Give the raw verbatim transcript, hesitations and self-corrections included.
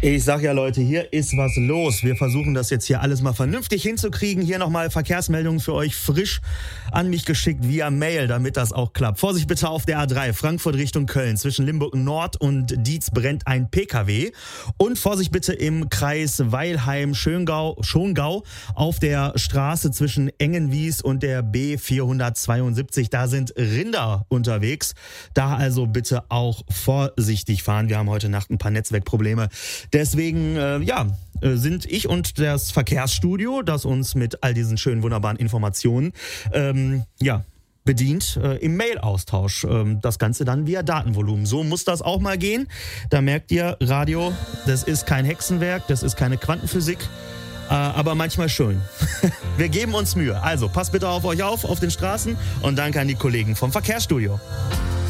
Ich sag ja, Leute, hier ist was los. Wir versuchen das jetzt hier alles mal vernünftig hinzukriegen. Hier nochmal Verkehrsmeldungen für euch frisch an mich geschickt via Mail, damit das auch klappt. Vorsicht bitte auf der A drei, Frankfurt Richtung Köln. Zwischen Limburg Nord und Dietz brennt ein P K W. Und Vorsicht bitte im Kreis Weilheim-Schongau Schongau auf der Straße zwischen Engenwies und der B vierhundertzweiundsiebzig. Da sind Rinder unterwegs. Da also bitte auch vorsichtig fahren. Wir haben heute Nacht ein paar Netzwerkprobleme. Deswegen, äh, ja, sind ich und das Verkehrsstudio, das uns mit all diesen schönen, wunderbaren Informationen, ähm, ja, bedient, äh, im Mail-Austausch. Ähm, das Ganze dann via Datenvolumen. So muss das auch mal gehen. Da merkt ihr, Radio, das ist kein Hexenwerk, das ist keine Quantenphysik, äh, aber manchmal schön. Wir geben uns Mühe. Also, passt bitte auf euch auf, auf den Straßen und danke an die Kollegen vom Verkehrsstudio.